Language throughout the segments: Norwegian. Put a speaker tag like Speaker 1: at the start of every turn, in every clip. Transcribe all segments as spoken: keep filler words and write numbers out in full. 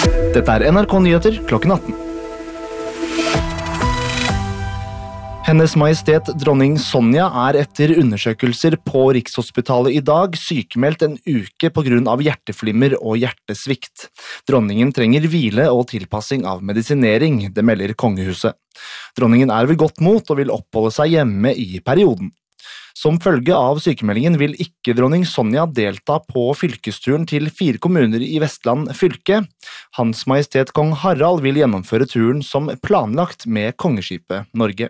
Speaker 1: Dette er N R K Nyheter klokken atten. Hennes Majestet dronning Sonja er etter undersøkelser på Rikshospitalet i dag sykemeldt en uke på grunn av hjerteflimmer og hjertesvikt. Dronningen trenger hvile og tilpassing av medisinering, det melder kongehuset. Dronningen er ved godt mot og vil oppholde seg hjemme i perioden. Som følge av sykemeldingen vil ikke dronning Sonja delta på fylkesturen til fire kommuner i Vestland fylke. Hans Majestet Kong Harald vil gjennomføre turen som planlagt med kongeskipet Norge.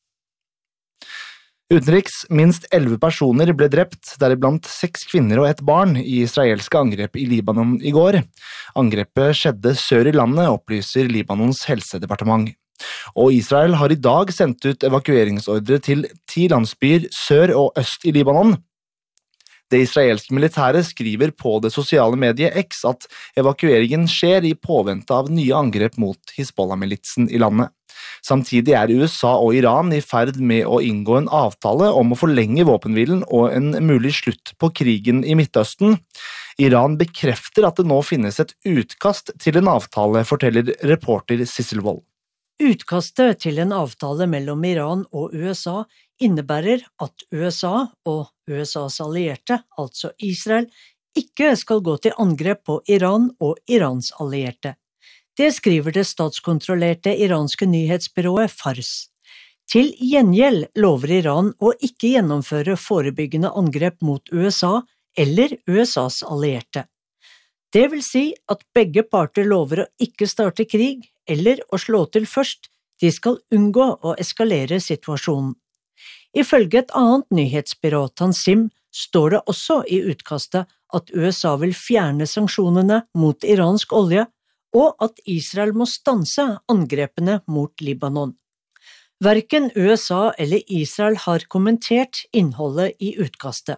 Speaker 1: Utenriks, minst elleve personer ble drept, deriblant seks kvinner og et barn, i israelske angrep i Libanon i går. Angrepet skjedde sør i landet, opplyser Libanons helsedepartement. Og Israel har i dag sendt ut evakueringsordre til ti landsbyer sør og øst i Libanon. Det israelske militæret skriver på det sosiale mediet X at evakueringen skjer i påvente av nye angrep mot Hizbollah-militsen i landet. Samtidig er U S A og Iran i ferd med å inngå en avtale om å forlenge våpenhvilen og en mulig slutt på krigen i Midtøsten. Iran bekrefter at det nå finnes et utkast til en avtale, forteller reporter Sissel Wold.
Speaker 2: Utkastet til en avtale mellom Iran og U S A innebærer at U S A og U S A's allierte, altså Israel, ikke skal gå til angrep på Iran og Irans allierte. Det skriver det statskontrollerte iranske nyhetsbyrået Fars. Til gjengjeld lover Iran å ikke gjennomføre forebyggende angrep mot U S A eller U S A's allierte. Det vil si at begge parter lover å ikke starte krig eller å slå til først, de skal unngå å eskalere situasjonen. Ifølge et annet nyhetsbyrå, Tansim, står det også i utkastet at U S A vil fjerne sanksjonene mot iransk olje, og at Israel må stanse angrepene mot Libanon. Hverken U S A eller Israel har kommentert innholdet i utkastet.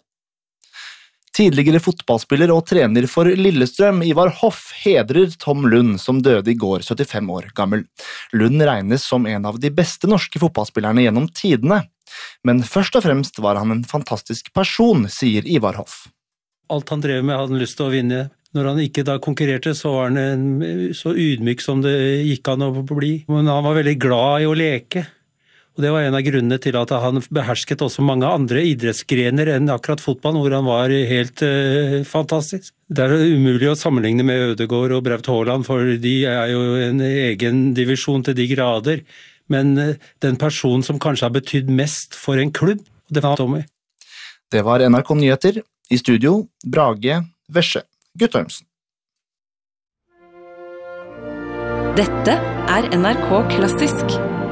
Speaker 1: Tidligere fotballspiller og trener for Lillestrøm, Ivar Hoff, hedrer Tom Lund, som døde i går, syttifem år gammel. Lund regnes som en av de beste norske fotballspillerne gjennom tidene. Men først og fremst var han en fantastisk person, sier Ivar Hoff.
Speaker 3: Alt han drev med hadde han lyst til å vinne. Når han ikke da konkurrerte, så var han en, så ydmyk som det gikk an å bli. Men han var veldig glad i å leke. Og det var en av grunnene til at han behersket også mange andre idrettsgrener enn akkurat fotballen, hvor han var helt uh, fantastisk. Det er umulig å sammenligne med Ødegaard og Braut Haaland, for de er jo en egen divisjon til de grader. Men uh, den personen som kanskje har betydd mest for en klubb, det var Tommy.
Speaker 1: Det var N R K Nyheter. I studio, Brage Vesje Guttormsen.
Speaker 4: Dette er N R K Klassisk.